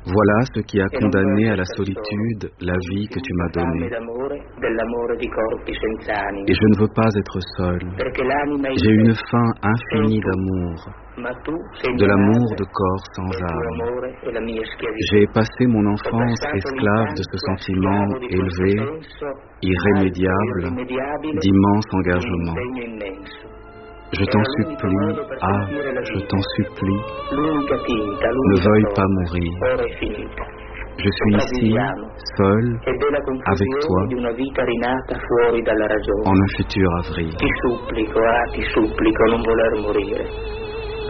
Voilà ce qui a condamné à la solitude la vie que tu m'as donnée. Et je ne veux pas être seul. J'ai une faim infinie d'amour, de l'amour de corps sans âme. J'ai passé mon enfance esclave de ce sentiment élevé, irrémédiable, d'immense engagement. Je t'en supplie, je t'en supplie, ne veuille pas mourir. Je suis ici, seul, avec toi, en un futur avril. Ti supplico, non voler morire.